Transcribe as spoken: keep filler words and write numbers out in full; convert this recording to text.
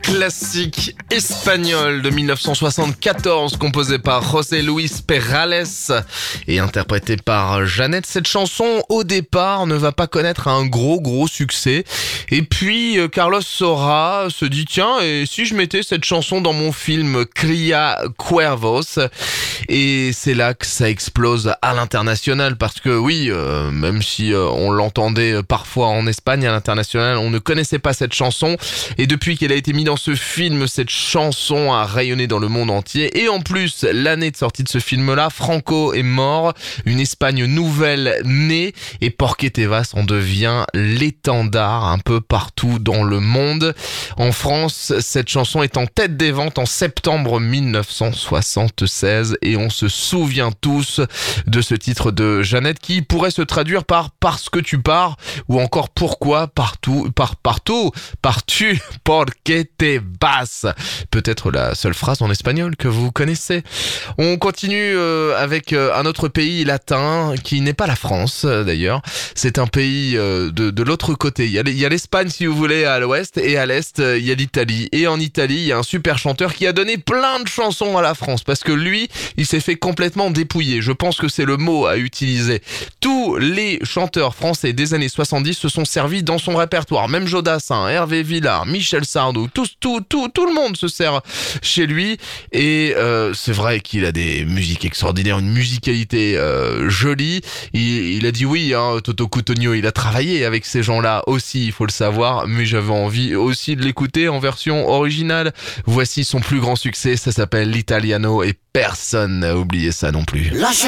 classique espagnol de dix-neuf cent soixante-quatorze composé par José Luis Perales et interprété par Jeannette. Cette chanson, au départ, ne va pas connaître un gros gros succès. Et puis, Carlos Saura se dit, tiens, et si je mettais cette chanson dans mon film Cría Cuervos? Et c'est là que ça explose à l'international, parce que oui, euh, même si euh, on l'entendait parfois en Espagne, à l'international, on ne connaissait pas cette chanson. Et depuis qu'elle a été mise dans ce film, cette chanson a rayonné dans le monde entier. Et en plus, l'année de sortie de ce film-là, Franco est mort, une Espagne nouvelle née, et Porque te vas en devient l'étendard un peu partout dans le monde. En France, cette chanson est en tête des ventes en septembre dix-neuf cent soixante-seize, et on se souvient tous de ce titre de Jeannette qui pourrait se traduire par « parce que tu pars » ou encore « pourquoi partout, par partout, pars-tu, porque te vas ». Peut-être la seule phrase en espagnol que vous connaissez. On continue euh, avec euh, un autre pays latin qui n'est pas la France euh, d'ailleurs. C'est un pays euh, de, de l'autre côté. Il y a, il y a l'Espagne si vous voulez à l'ouest, et à l'est euh, il y a l'Italie. Et en Italie il y a un super chanteur qui a donné plein de chansons à la France parce que lui il s'est fait complètement dépouiller. Je pense que c'est le mot à utiliser. Tous les chanteurs français des années soixante-dix se sont servis dans son répertoire. Même Jodassin, Hervé Villard, Michel Sardou, tous, tout, tout, tout le monde se sert chez lui. Et euh, c'est vrai qu'il a des musiques extraordinaires, une musicalité euh, jolie. Il, il a dit oui, hein, Toto Cutugno, il a travaillé avec ces gens-là aussi, il faut le savoir. Mais j'avais envie aussi de l'écouter en version originale. Voici son plus grand succès, ça s'appelle L'Italiano, et personne n'a oublié ça non plus. Lâche